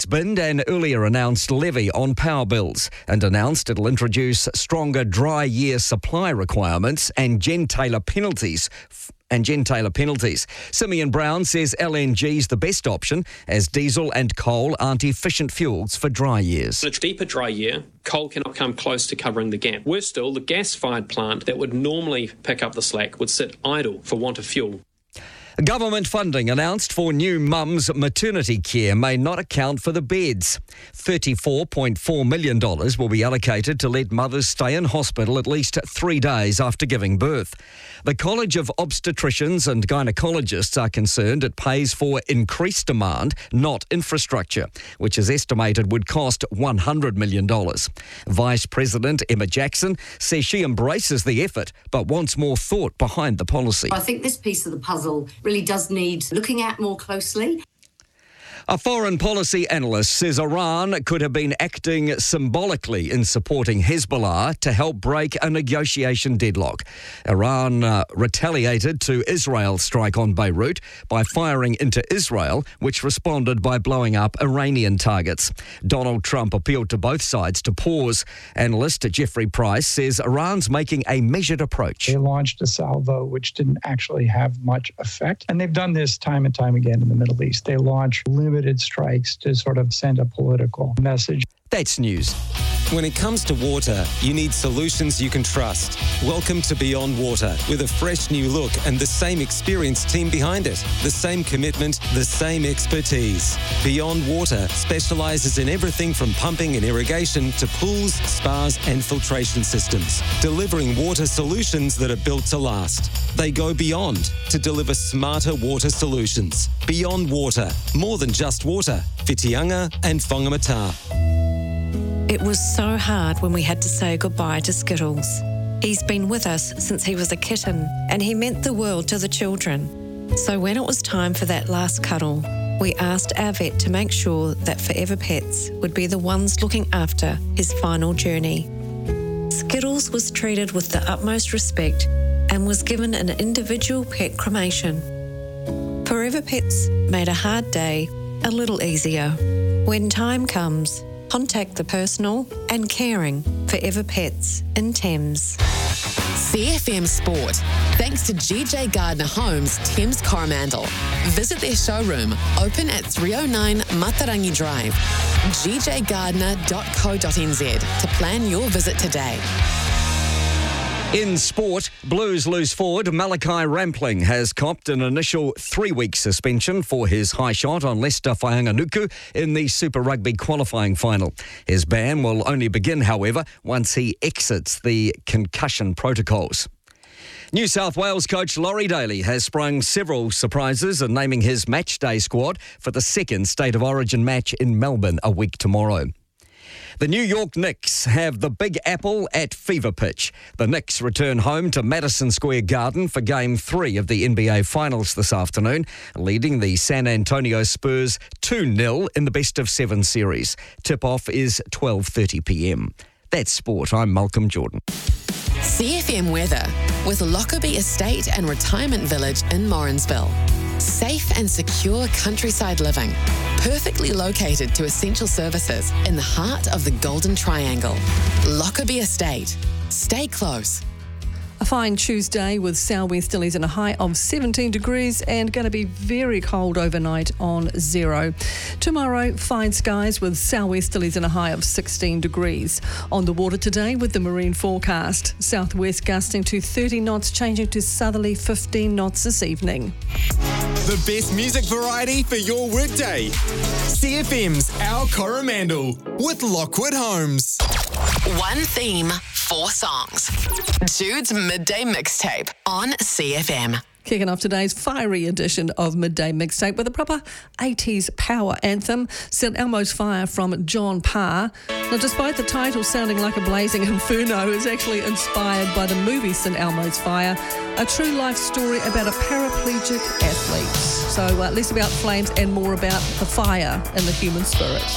binned an earlier announced levy on power bills and announced it'll introduce stronger dry year supply requirements and Jen Taylor penalties. Simeon Brown says LNG's the best option as diesel and coal aren't efficient fuels for dry years. In a deeper dry year, coal cannot come close to covering the gap. Worse still, the gas-fired plant that would normally pick up the slack would sit idle for want of fuel. Government funding announced for new mums maternity care may not account for the beds. $34.4 million will be allocated to let mothers stay in hospital at least 3 days after giving birth. The College of Obstetricians and Gynecologists are concerned it pays for increased demand, not infrastructure, which is estimated would cost $100 million. Vice President Emma Jackson says she embraces the effort but wants more thought behind the policy. I think this piece of the puzzle really does need looking at more closely. A foreign policy analyst says Iran could have been acting symbolically in supporting Hezbollah to help break a negotiation deadlock. Iran retaliated to Israel's strike on Beirut by firing into Israel, which responded by blowing up Iranian targets. Donald Trump appealed to both sides to pause. Analyst Jeffrey Price says Iran's making a measured approach. They launched a salvo which didn't actually have much effect, and they've done this time and time again in the Middle East. They launch limited strikes to sort of send a political message. That's news. When it comes to water, you need solutions you can trust. Welcome to Beyond Water, with a fresh new look and the same experienced team behind it. The same commitment, the same expertise. Beyond Water specialises in everything from pumping and irrigation to pools, spas and filtration systems, delivering water solutions that are built to last. They go beyond to deliver smarter water solutions. Beyond Water, more than just water. Whitianga and Whangamata. It was so hard when we had to say goodbye to Skittles. He's been with us since he was a kitten, and he meant the world to the children. So when it was time for that last cuddle, we asked our vet to make sure that Forever Pets would be the ones looking after his final journey. Skittles was treated with the utmost respect and was given an individual pet cremation. Forever Pets made a hard day a little easier. When time comes, contact the personal and caring Forever Pets in Thames. CFM Sport, thanks to GJ Gardner Homes, Thames Coromandel. Visit their showroom, open at 309 Matarangi Drive. gjgardner.co.nz to plan your visit today. In sport, Blues loose forward Malachi Rampling has copped an initial 3-week suspension for his high shot on Leicester Whaianganuku in the Super Rugby qualifying final. His ban will only begin, however, once he exits the concussion protocols. New South Wales coach Laurie Daly has sprung several surprises in naming his matchday squad for the second State of Origin match in Melbourne a week tomorrow. The New York Knicks have the Big Apple at fever pitch. The Knicks return home to Madison Square Garden for Game 3 of the NBA Finals this afternoon, leading the San Antonio Spurs 2-0 in the best-of-7 series. Tip-off is 12:30 p.m. That's sport. I'm Malcolm Jordan. CFM weather with Lockerbie Estate and Retirement Village in Morrinsville. Safe and secure countryside living, perfectly located to essential services in the heart of the Golden Triangle. Lockerbie Estate. Stay close. A fine Tuesday with southwesterlies and a high of 17 degrees and going to be very cold overnight on 0. Tomorrow, fine skies with southwesterlies and a high of 16 degrees. On the water today with the marine forecast. Southwest gusting to 30 knots, changing to southerly 15 knots this evening. The best music variety for your workday. CFM's Our Coromandel with Lockwood Homes. One theme, 4 songs. Jude's Midday Mixtape on CFM. Kicking off today's fiery edition of Midday Mixtape with a proper 80s power anthem, St Elmo's Fire from John Parr. Now, despite the title sounding like a blazing inferno, it's actually inspired by the movie St Elmo's Fire, a true life story about a paraplegic athlete. So less about flames and more about the fire in the human spirit.